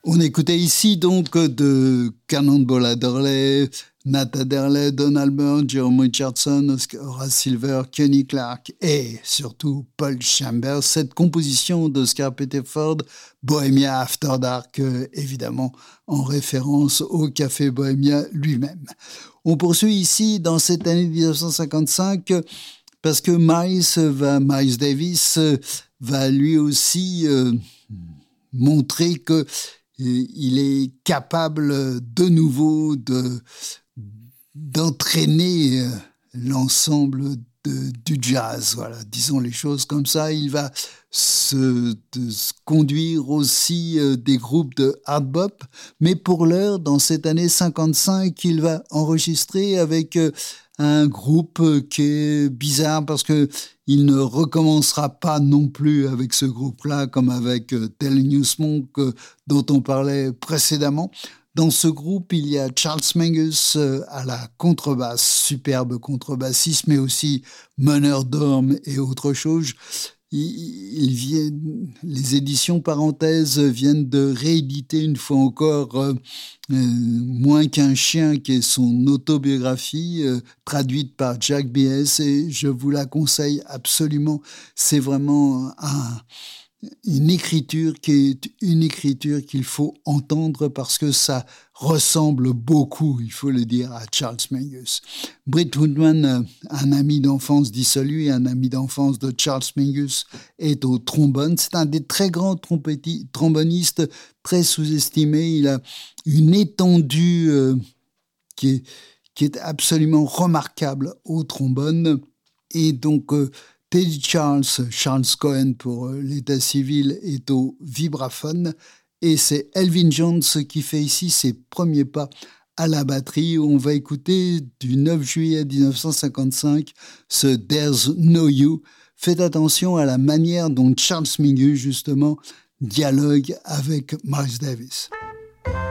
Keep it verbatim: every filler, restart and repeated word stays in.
On écoutait ici donc de Cannonball Adderley, Nat Adderley, Donald Byrd, Jerome Richardson, Horace Silver, Kenny Clarke et surtout Paul Chambers. Cette composition d'Oscar Pettiford, Bohemia After Dark, euh, évidemment en référence au Café Bohemia lui-même. On poursuit ici dans cette année dix-neuf cent cinquante-cinq parce que Miles, va, Miles Davis va lui aussi euh, montrer que il est capable de nouveau de, d'entraîner l'ensemble de, du jazz. Voilà, disons les choses comme ça. Il va se, de, se conduire aussi des groupes de hard bop, mais pour l'heure, dans cette année cinquante-cinq, il va enregistrer avec un groupe qui est bizarre parce que il ne recommencera pas non plus avec ce groupe-là comme avec euh, Telling You Smoke euh, dont on parlait précédemment. Dans ce groupe, il y a Charles Mingus euh, à la contrebasse, superbe contrebassiste, mais aussi meneur d'ormes et autre chose. Il, il vient, les éditions parenthèses viennent de rééditer une fois encore euh, euh, Moins qu'un chien, qui est son autobiographie euh, traduite par Jack B S, et je vous la conseille absolument. C'est vraiment un, une écriture qui est une écriture qu'il faut entendre parce que ça ressemble beaucoup, il faut le dire, à Charles Mingus. Britt Woodman, un ami d'enfance dissolu, un ami d'enfance de Charles Mingus, est au trombone. C'est un des très grands trombonistes, très sous-estimé. Il a une étendue euh, qui, est, qui est absolument remarquable au trombone. Et donc, euh, Teddy Charles, Charles Cohen pour euh, l'état civil, est au vibraphone. Et c'est Elvin Jones qui fait ici ses premiers pas à la batterie. On va écouter du neuf juillet dix-neuf cent cinquante-cinq ce There's No You. Faites attention à la manière dont Charles Mingus, justement, dialogue avec Miles Davis.